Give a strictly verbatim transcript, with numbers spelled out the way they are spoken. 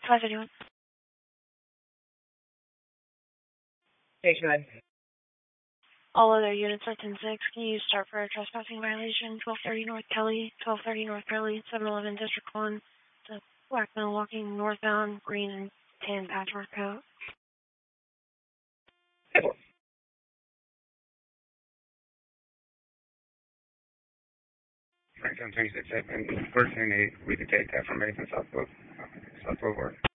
five fifty-one. Hey, good. All other units are ten six. Can you start for a trespassing violation? twelve thirty North Kelly, twelve thirty North Kelly, seven eleven District one. The black man walking northbound, green and tan patchwork coat. Franklin twenty-six seven, fourteen eight, we detect affirmation South Boulevard. South Boulevard.